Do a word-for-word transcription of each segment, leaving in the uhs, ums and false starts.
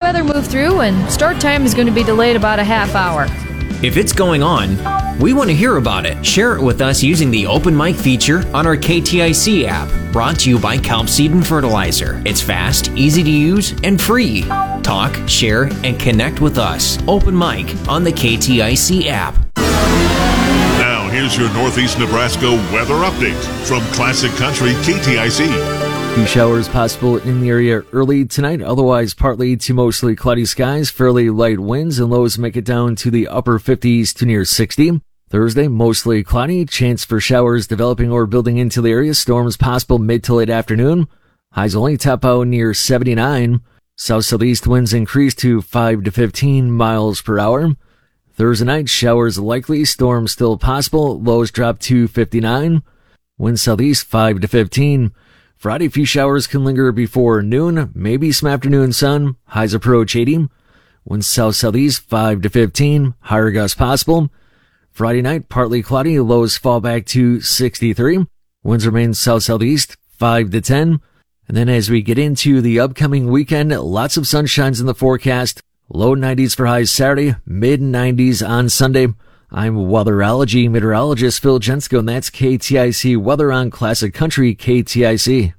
weather move through, and start time is going to be delayed about a half hour. If it's going on, we want to hear about it. Share it with us using the Open Mic feature on our K T I C app, brought to you by Kelp Seed and Fertilizer. It's fast, easy to use, and free. Talk, share, and connect with us. Open Mic on the K T I C app. Now, here's your Northeast Nebraska weather update from Classic Country K T I C. Few showers possible in the area early tonight, otherwise partly to mostly cloudy skies, fairly light winds, and lows make it down to the upper fifties to near sixty. Thursday, mostly cloudy, chance for showers developing or building into the area, storms possible mid to late afternoon. Highs only top out near seventy-nine. South-southeast winds increase to five to fifteen miles per hour. Thursday night, showers likely, storms still possible, lows drop to fifty-nine. Winds southeast five to fifteen. Friday, few showers can linger before noon, maybe some afternoon sun, highs approach eighty. Winds south-southeast five to fifteen, higher gusts possible. Friday night, partly cloudy, lows fall back to sixty-three. Winds remain south-southeast five to ten. And then as we get into the upcoming weekend, lots of sunshines in the forecast. Low nineties for highs Saturday, mid nineties on Sunday. I'm weatherology meteorologist Phil Jensko, and that's K T I C Weather on Classic Country K T I C.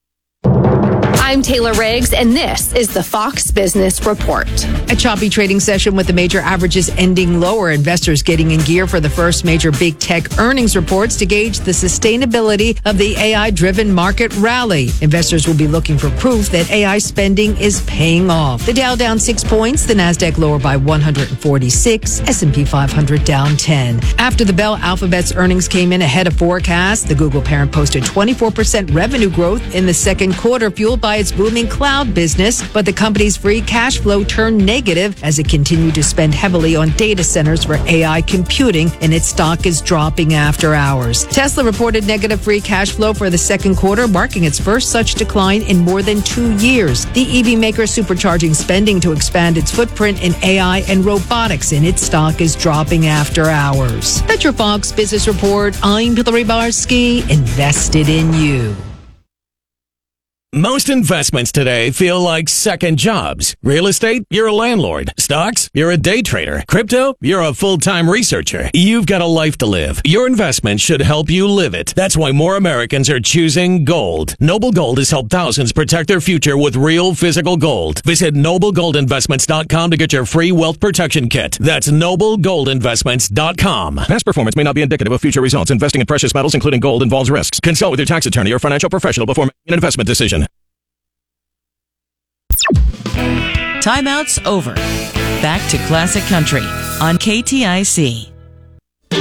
I'm Taylor Riggs, and this is the Fox Business Report. A choppy trading session with the major averages ending lower. Investors getting in gear for the first major big tech earnings reports to gauge the sustainability of the A I-driven market rally. Investors will be looking for proof that A I spending is paying off. The Dow down six points, the Nasdaq lower by one hundred forty-six, S and P five hundred down ten. After the Bell Alphabet's earnings came in ahead of forecast, the Google parent posted twenty-four percent revenue growth in the second quarter, fueled by its booming cloud business, but the company's free cash flow turned negative as it continued to spend heavily on data centers for A I computing, and its stock is dropping after hours. Tesla reported negative free cash flow for the second quarter, marking its first such decline in more than two years. The E V maker supercharging spending to expand its footprint in A I and robotics, and its stock is dropping after hours. That's your Fox Business Report. I'm Hillary Barsky, invested in you. Most investments today feel like second jobs. Real estate, you're a landlord. Stocks, you're a day trader. Crypto, you're a full-time researcher. You've got a life to live. Your investment should help you live it. That's why more Americans are choosing gold. Noble Gold has helped thousands protect their future with real physical gold. Visit noble gold investments dot com to get your free wealth protection kit. That's noble gold investments dot com. Past performance may not be indicative of future results. Investing in precious metals, including gold, involves risks. Consult with your tax attorney or financial professional before making an investment decision. Timeout's over. Back to Classic Country on K T I C.